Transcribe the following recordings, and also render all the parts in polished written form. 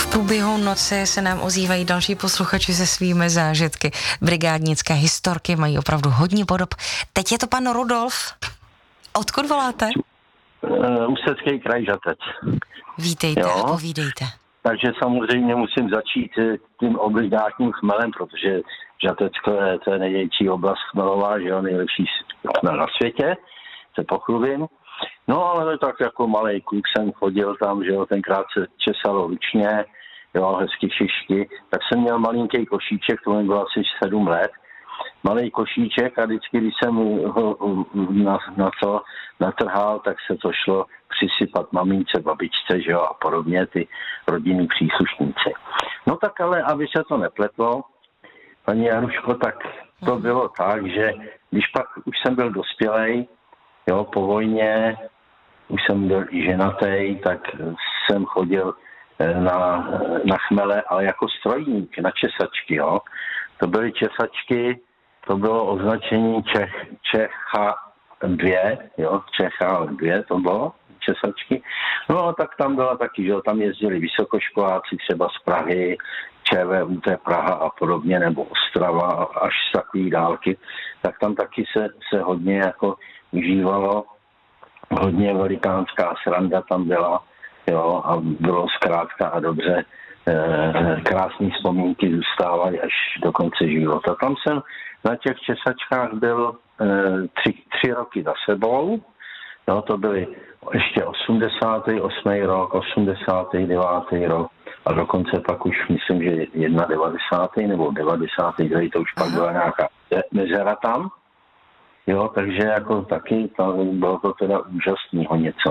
V průběhu noci se nám ozývají další posluchači se svými zážitky. Brigádnické historky mají opravdu hodně podob. Teď je to pan Rudolf. Odkud voláte? Ústecký kraj, Žatec. Vítejte a povídejte. Takže samozřejmě musím začít tím obligátním chmelem, protože Žatec to je největší oblast chmelová, že jo, nejlepší chmel na světě, se pochlubím. No ale tak jako malej kluk jsem chodil tam, že jo, tenkrát se česalo ručně, jo, hezky šišky, tak jsem měl malinký košíček, to mi bylo asi 7 let, malej košíček a vždycky, když jsem ho na to natrhal, tak se to šlo přisypat mamince, babičce, že jo, a podobně, ty rodinní příslušníci. No tak ale, aby se to nepletlo, paní Jaruško, tak to bylo tak, že když pak už jsem byl dospělej, jo, po vojně, už jsem byl i ženatý, tak jsem chodil na chmele, ale jako strojník, na česačky, jo. To byly česačky, to bylo označení Čecha 2, jo, Čecha 2 to bylo, česačky. No a tak tam byla taky, že jo, tam jezdili vysokoškoláci třeba z Prahy, ČVUT Praha a podobně, nebo Ostrava až z takové dálky, tak tam taky se hodně jako užívalo, hodně velikánská sranda tam byla, jo, a bylo zkrátka a dobře, krásné vzpomínky zůstávaly až do konce života. Tam jsem na těch česačkách byl 3 roky za sebou, jo, to byly ještě 88. rok, 89. rok a dokonce pak už myslím, že 91. nebo 90. to už pak byla nějaká mezera tam. Jo, takže jako taky bylo to teda úžasného něco.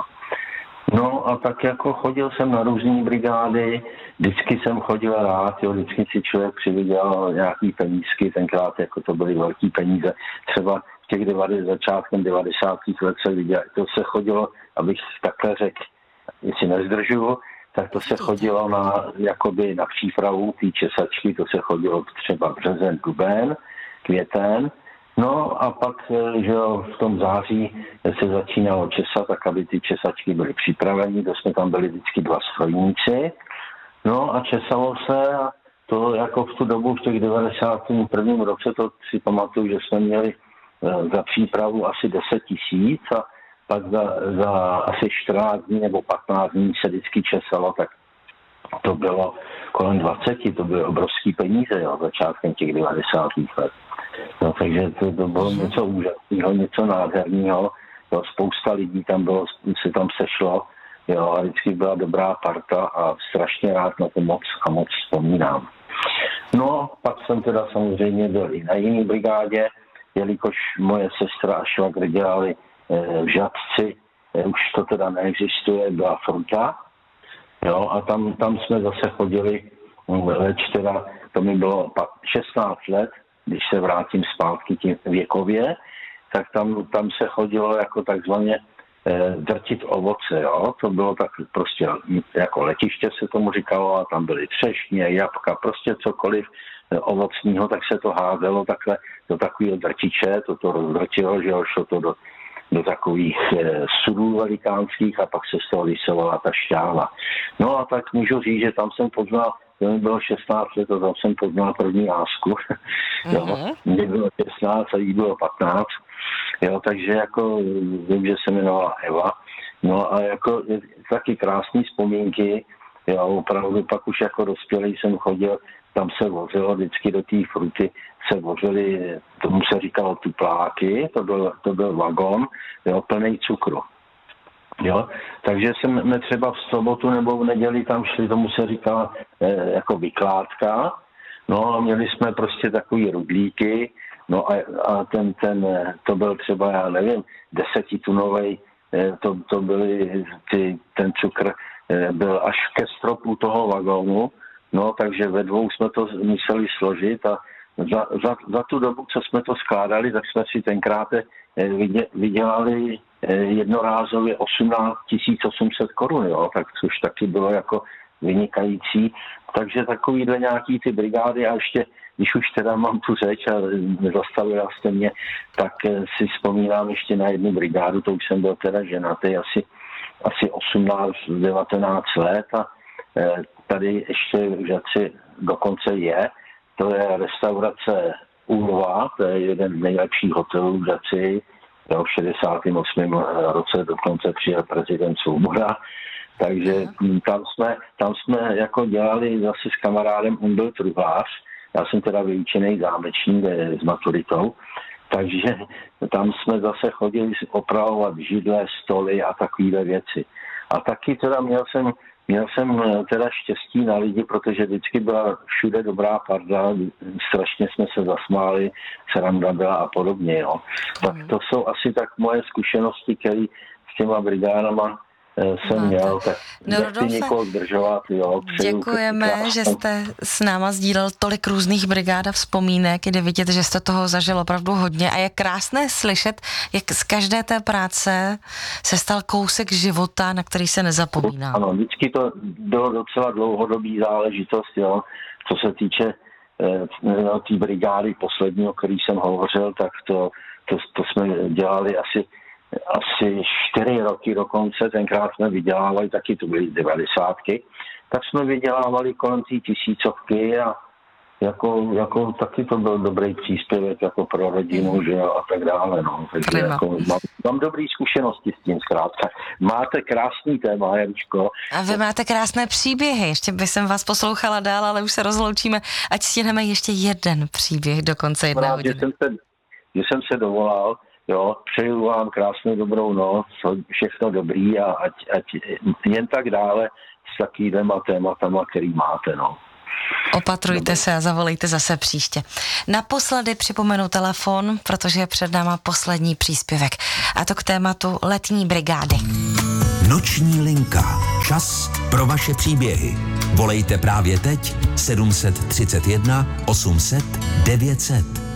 No a tak jako chodil jsem na různé brigády, vždycky jsem chodil rád, jo, vždycky si člověk přivydělal nějaký penízky, tenkrát jako to byly velký peníze, třeba v těch začátkem 90. let se viděl, to se chodilo, abych takhle řekl, jestli nezdržuju, tak to se chodilo na přípravu té česačky, to se chodilo třeba březen, duben, květen. No a pak, že jo, v tom září se začínalo česat, tak aby ty česačky byly připraveny, to jsme tam byli vždycky 2 strojníci. No a česalo se a to jako v tu dobu, v těch 91. roce, to si pamatuju, že jsme měli za přípravu asi 10 000 a pak za asi 14 dní nebo 15 dní se vždycky česalo, tak to bylo kolem 20, to byly obrovský peníze, jo, začátkem těch 90. let. No, takže to bylo něco úžasného, něco nádherného. Jo, spousta lidí se tam sešlo, jo, a vždycky byla dobrá parta a strašně rád na to moc vzpomínám. No, pak jsem teda samozřejmě byl i na jiné brigádě, jelikož moje sestra a švagr dělali v Žatci, už to teda neexistuje, byla fronta, jo, a tam jsme zase chodili, leč teda, to mi bylo 16 let, když se vrátím zpátky tím věkově, tak tam se chodilo jako takzvaně drtit ovoce, jo. To bylo tak prostě jako letiště se tomu říkalo a tam byly třešně, jabka, prostě cokoliv ovocního, tak se to házelo takhle do takového drtiče, to rozdrtilo, že jo, šlo to do takových sudů velikánských a pak se z toho vysovala ta šťáva. No a tak můžu říct, že tam jsem poznal, to mi bylo 16 let a tam jsem poznal první lásku. Mně bylo 16 a jí bylo 15. Jo, takže jako vím, že se jmenovala Eva. No a jako taky krásné vzpomínky. Jo, opravdu pak už jako dospělý jsem chodil, tam se vozilo vždycky do té fruty, se vozily, tomu se říkalo tupláky, to byl vagon, jo, plný cukru. Jo, takže jsme třeba v sobotu nebo v neděli tam šli, tomu se říkala jako vykládka, no a měli jsme prostě takový rudlíky, no a to byl třeba, já nevím, 10tunovej, to byly ten cukr byl až ke stropu toho vagónu, no takže ve 2 jsme to museli složit a za tu dobu, co jsme to skládali, tak jsme si tenkrát vydělali jednorázově 18 800 korun, jo, tak což taky bylo jako vynikající. Takže takovýhle nějaký ty brigády a ještě, když už teda mám tu řeč a nezastavila jste mě, tak si vzpomínám ještě na jednu brigádu, to už jsem byl teda ženatý asi 18-19 let a tady ještě v Žatci dokonce je. To je restaurace Úlva, to je jeden z nejlepších hotelů v Žatci. V 68. roce dokonce přijel prezident Svoboda. Takže tam jsme jako dělali zase s kamarádem, on byl truhlář, já jsem teda vyučený zámečník s maturitou, takže tam jsme zase chodili opravovat židle, stoly a takové věci. A taky teda měl jsem teda štěstí na lidi, protože vždycky byla všude dobrá parda, strašně jsme se zasmáli, sranda byla a podobně. Jo. Tak to jsou asi tak moje zkušenosti, které s těma brigádama jsem měl, tak nechci někoho zdržovat. Jo, děkujeme, že jste s náma sdílel tolik různých brigád a vzpomínek, kde vidět, že jste toho zažil opravdu hodně a je krásné slyšet, jak z každé té práce se stal kousek života, na který se nezapomíná. Ano, vždycky to bylo docela dlouhodobý záležitost, jo, co se týče té brigády posledního, který jsem hovořil, tak to jsme dělali asi 4 roky dokonce, tenkrát jsme vydělávali, taky to byly 90, tak jsme vydělávali kolem té 1000 a jako taky to byl dobrý příspěvek jako pro rodinu, že a tak dále, no. Takže jako, mám dobré zkušenosti s tím zkrátka. Máte krásný téma, Jaričko. A vy máte krásné příběhy, ještě bych jsem vás poslouchala dál, ale už se rozloučíme, ať stihneme ještě jeden příběh do konce 1 hodiny. Že jsem se dovolal. Jo, přeju vám krásnou dobrou noc, všechno dobrý a ať jen tak dále s takovýhlema tématama, který máte, no. Opatrujte se a zavolejte zase příště. Naposledy připomenu telefon, protože je před náma poslední příspěvek. A to k tématu letní brigády. Noční linka. Čas pro vaše příběhy. Volejte právě teď 731 800 900.